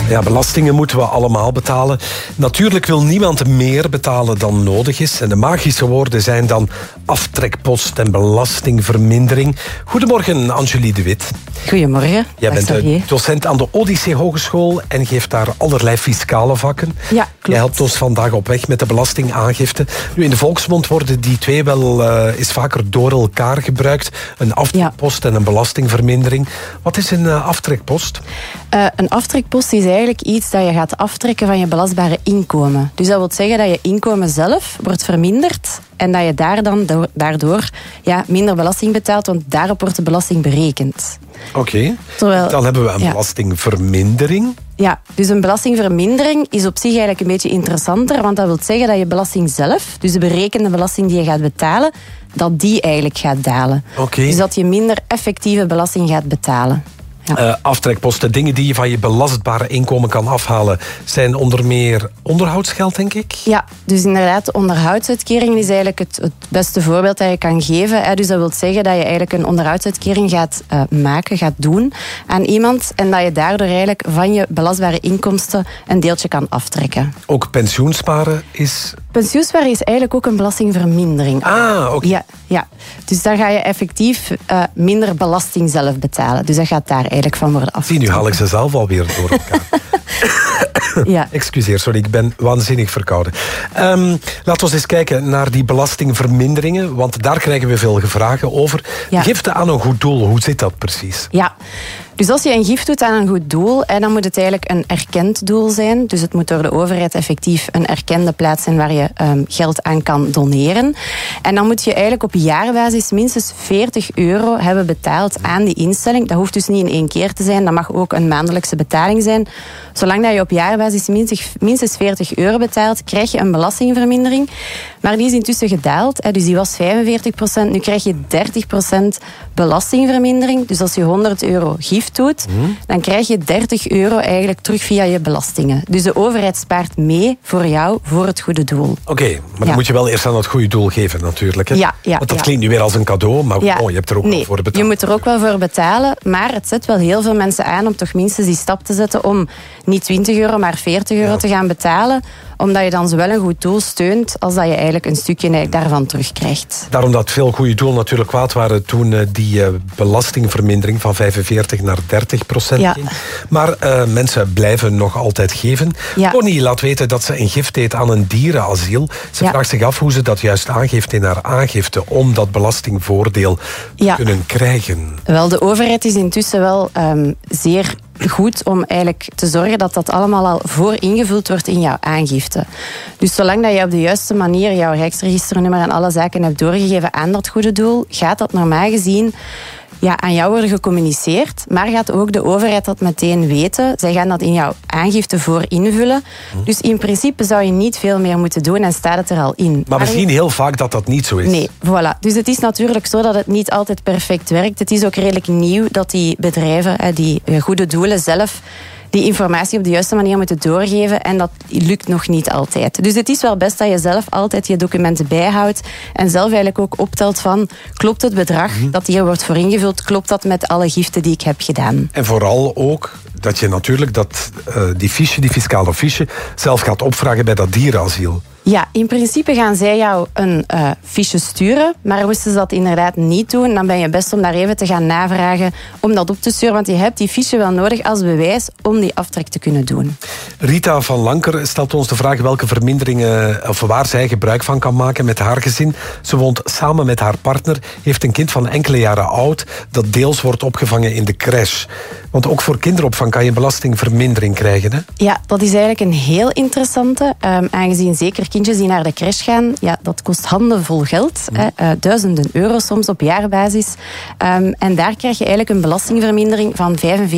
Ja, belastingen moeten we allemaal betalen. Natuurlijk wil niemand meer betalen dan nodig is. En de magische woorden zijn dan aftrekpost en belastingvermindering. Goedemorgen, Angelie de Wit. Goedemorgen. Jij bent docent aan de Odyssee Hogeschool en geeft daar allerlei fiscale vakken. Ja, klopt. Jij helpt ons vandaag op weg met de belastingaangifte. Nu, in de volksmond worden die twee wel eens vaker door elkaar gebruikt. Een aftrekpost en een belastingvermindering. Wat is een aftrekpost? Een aftrekpost is eigenlijk iets dat je gaat aftrekken van je belastbare inkomen. Dus dat wil zeggen dat je inkomen zelf wordt verminderd en dat je daardoor minder belasting betaalt, want daarop wordt de belasting berekend. Oké. Dan hebben we een belastingvermindering. Ja, dus een belastingvermindering is op zich eigenlijk een beetje interessanter, want dat wil zeggen dat je belasting zelf, dus de berekende belasting die je gaat betalen, dat die eigenlijk gaat dalen. Okay. Dus dat je minder effectieve belasting gaat betalen. Ja. Aftrekposten, dingen die je van je belastbare inkomen kan afhalen, zijn onder meer onderhoudsgeld, denk ik? Ja, dus inderdaad, de onderhoudsuitkering is eigenlijk het beste voorbeeld dat je kan geven. Dus dat wil zeggen dat je eigenlijk een onderhoudsuitkering gaat doen aan iemand en dat je daardoor eigenlijk van je belastbare inkomsten een deeltje kan aftrekken. Ook pensioensparen is... Pensioensparen is eigenlijk ook een belastingvermindering. Ah, oké. Ja. Dus dan ga je effectief minder belasting zelf betalen. Dus dat gaat daar eigenlijk van worden afgetrokken. Nu haal ik ze zelf alweer door elkaar. Ja. Excuseer, sorry, ik ben waanzinnig verkouden. Laten we eens kijken naar die belastingverminderingen, want daar krijgen we veel vragen over. Ja. Giften aan een goed doel, hoe zit dat precies? Ja. Dus als je een gift doet aan een goed doel, dan moet het eigenlijk een erkend doel zijn. Dus het moet door de overheid effectief een erkende plaats zijn waar je geld aan kan doneren. En dan moet je eigenlijk op jaarbasis minstens €40 hebben betaald aan die instelling. Dat hoeft dus niet in één keer te zijn, dat mag ook een maandelijkse betaling zijn. Zolang dat je op jaarbasis minstens €40 betaalt, krijg je een belastingvermindering. Maar die is intussen gedaald, dus die was 45%. Nu krijg je 30% belastingvermindering. Dus als je €100 gift doet, dan krijg je €30 eigenlijk terug via je belastingen. Dus de overheid spaart mee voor jou, voor het goede doel. Oké, maar dan moet je wel eerst aan het goede doel geven natuurlijk. Hè? Ja, want dat klinkt nu weer als een cadeau, maar je hebt er ook wel voor betaald. Je moet er ook wel voor betalen, maar het zet wel heel veel mensen aan om toch minstens die stap te zetten om niet €20, maar €40 te gaan betalen, omdat je dan zowel een goed doel steunt, als dat je eigenlijk een stukje daarvan terugkrijgt. Daarom dat veel goede doelen natuurlijk kwaad waren toen die belastingvermindering van 45 naar 30% ging. Maar mensen blijven nog altijd geven. Ja. Connie laat weten dat ze een gift deed aan een dierenasiel. Ze vraagt zich af hoe ze dat juist aangeeft in haar aangifte om dat belastingvoordeel te kunnen krijgen. Wel, de overheid is intussen wel zeer goed om eigenlijk te zorgen dat dat allemaal al voor ingevuld wordt in jouw aangifte. Dus zolang dat je op de juiste manier jouw Rijksregisternummer en alle zaken hebt doorgegeven aan dat goede doel, gaat dat normaal gezien aan jou worden gecommuniceerd, maar gaat ook de overheid dat meteen weten. Zij gaan dat in jouw aangifte voor invullen. Dus in principe zou je niet veel meer moeten doen en staat het er al in. Maar we zien heel vaak dat dat niet zo is. Nee, voilà. Dus het is natuurlijk zo dat het niet altijd perfect werkt. Het is ook redelijk nieuw dat die bedrijven, die goede doelen zelf, die informatie op de juiste manier moeten doorgeven en dat lukt nog niet altijd. Dus het is wel best dat je zelf altijd je documenten bijhoudt en zelf eigenlijk ook optelt van, klopt het bedrag dat hier wordt voor ingevuld, klopt dat met alle giften die ik heb gedaan? En vooral ook dat je natuurlijk die fiscale fiche zelf gaat opvragen bij dat dierenasiel. Ja, in principe gaan zij jou een fiche sturen, maar moesten ze dat inderdaad niet doen, dan ben je best om daar even te gaan navragen om dat op te sturen, want je hebt die fiche wel nodig als bewijs om die aftrek te kunnen doen. Rita van Lanker stelt ons de vraag welke verminderingen of waar zij gebruik van kan maken met haar gezin. Ze woont samen met haar partner, heeft een kind van enkele jaren oud dat deels wordt opgevangen in de crash. Want ook voor kinderopvang kan je belastingvermindering krijgen, hè? Ja, dat is eigenlijk een heel interessante, aangezien zeker kindjes die naar de crash gaan, dat kost handenvol geld. Duizenden euro's soms op jaarbasis. En daar krijg je eigenlijk een belastingvermindering van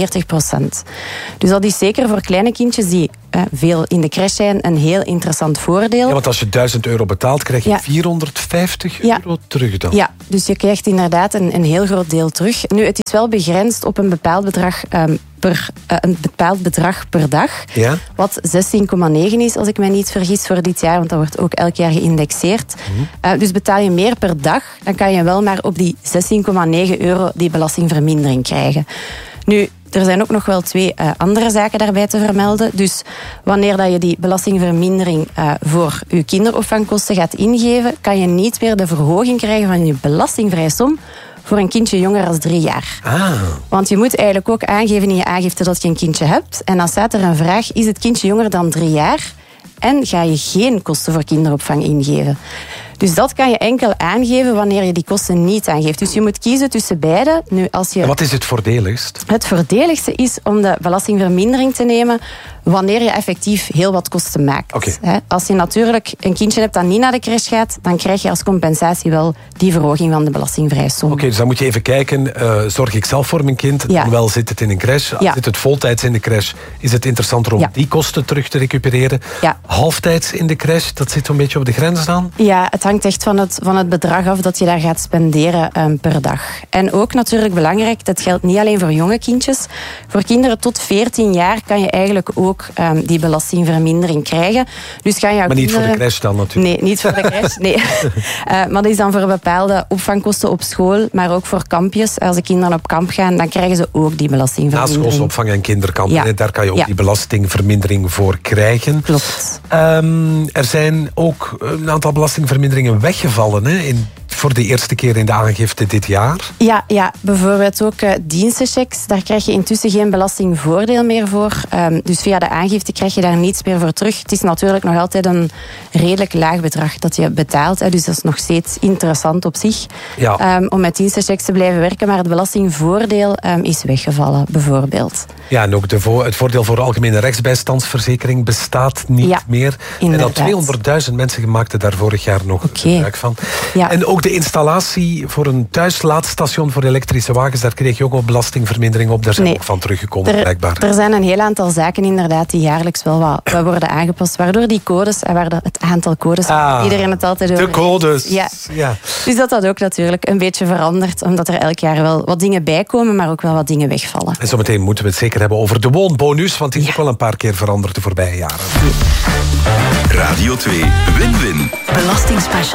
45%. Dus dat is zeker voor kleine kindjes die veel in de crash zijn een heel interessant voordeel. Ja, want als je €1000 betaalt, krijg je €450 terug dan. Ja, dus je krijgt inderdaad een heel groot deel terug. Nu, het is wel begrensd op een bepaald bedrag per dag. Ja? Wat 16,9 is, als ik mij niet vergis, voor dit jaar. Want dat wordt ook elk jaar geïndexeerd. Dus betaal je meer per dag, dan kan je wel maar op die €16,9 die belastingvermindering krijgen. Nu, er zijn ook nog wel 2 andere zaken daarbij te vermelden. Dus wanneer dat je die belastingvermindering voor je kinderopvangkosten gaat ingeven, kan je niet meer de verhoging krijgen van je belastingvrije som voor een kindje jonger dan 3 jaar. Want je moet eigenlijk ook aangeven in je aangifte dat je een kindje hebt. En dan staat er een vraag, is het kindje jonger dan 3 jaar? En ga je geen kosten voor kinderopvang ingeven. Dus dat kan je enkel aangeven wanneer je die kosten niet aangeeft. Dus je moet kiezen tussen beide. Nu, als je... En wat is het voordeligst? Het voordeligste is om de belastingvermindering te nemen wanneer je effectief heel wat kosten maakt. Okay. Als je natuurlijk een kindje hebt dat niet naar de crash gaat, dan krijg je als compensatie wel die verhoging van de belastingvrije som. Oké, dus dan moet je even kijken, zorg ik zelf voor mijn kind? Ja. Dan wel zit het in een crash. Zit het voltijds in de crash? Is het interessanter om die kosten terug te recupereren? Ja. Halftijds in de crash, dat zit een beetje op de grens dan? Ja, het hangt echt van het bedrag af dat je daar gaat spenderen per dag. En ook natuurlijk belangrijk, dat geldt niet alleen voor jonge kindjes. Voor kinderen tot 14 jaar kan je eigenlijk ook die belastingvermindering krijgen. Dus gaan jouw maar niet kinderen... voor de crash dan natuurlijk? Nee, niet voor de crash, nee. Maar dat is dan voor bepaalde opvangkosten op school, maar ook voor kampjes. Als de kinderen op kamp gaan, dan krijgen ze ook die belastingvermindering. Naschoolsopvang en kinderkampen, Ja. daar kan je ook die belastingvermindering voor krijgen. Klopt. Er zijn ook een aantal belastingverminderingen weggevallen voor de eerste keer in de aangifte dit jaar. Ja, bijvoorbeeld ook dienstenchecks. Daar krijg je intussen geen belastingvoordeel meer voor. Dus via de aangifte krijg je daar niets meer voor terug. Het is natuurlijk nog altijd een redelijk laag bedrag dat je betaalt. Dus dat is nog steeds interessant op zich. Ja. Om met dienstenchecks te blijven werken. Maar het belastingvoordeel is weggevallen, bijvoorbeeld. Ja, en ook het voordeel voor algemene rechtsbijstandsverzekering bestaat niet meer. Inderdaad. En al 200.000 mensen maakten daar vorig jaar nog gebruik van. Ja. En ook de installatie voor een thuislaadstation voor elektrische wagens, daar kreeg je ook al belastingvermindering op. Daar zijn we ook van teruggekomen, blijkbaar. Er zijn een heel aantal zaken inderdaad die jaarlijks wel wat worden aangepast, waardoor die codes en het aantal codes, iedereen het altijd over. De codes. Ja. Dus dat ook natuurlijk een beetje verandert, omdat er elk jaar wel wat dingen bijkomen, maar ook wel wat dingen wegvallen. En zometeen moeten we het zeker hebben over de woonbonus, want die is ook wel een paar keer veranderd de voorbije jaren. Radio 2 Win-Win. Belastingspecial.